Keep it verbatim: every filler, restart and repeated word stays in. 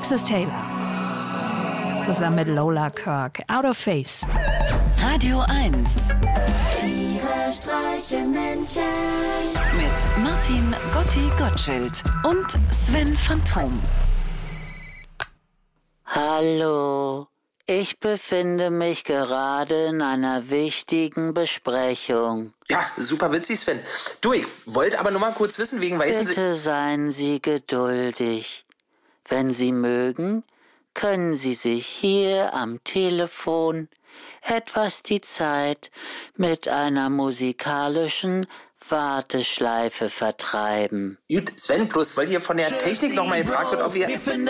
Alexis Taylor. Zusammen mit Lola Kirk. Out of Face. Radio eins. Tiere streichen Menschen. Mit Martin Gotti Gottschild und Sven Phantom. Hallo, ich befinde mich gerade in einer wichtigen Besprechung. Ja, super witzig, Sven. Du, ich wollte aber nur mal kurz wissen, wegen weißen Sie... Bitte seien Sie geduldig. Wenn Sie mögen, können Sie sich hier am Telefon etwas die Zeit mit einer musikalischen Warteschleife vertreiben. Gut, Sven, bloß weil hier von der Technik noch mal gefragt wird, ob wir...